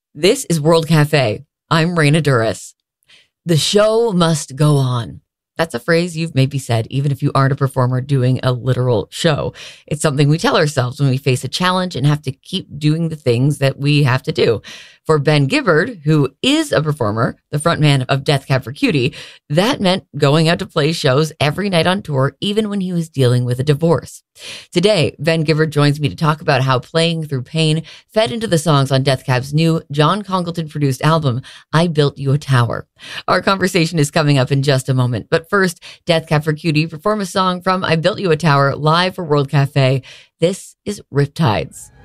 This is World Cafe. I'm Raina Duras. The show must go on. That's a phrase you've maybe said, even if you aren't a performer doing a literal show. It's something we tell ourselves when we face a challenge and have to keep doing the things that we have to do. For Ben Gibbard, who is a performer, the frontman of Death Cab for Cutie, that meant going out to play shows every night on tour, even when he was dealing with a divorce. Today, Ben Gibbard joins me to talk about how playing through pain fed into the songs on Death Cab's new John Congleton-produced album, I Built You a Tower. Our conversation is coming up in just a moment, but first, Death Cab for Cutie perform a song from I Built You a Tower live for World Cafe. This is Riptides.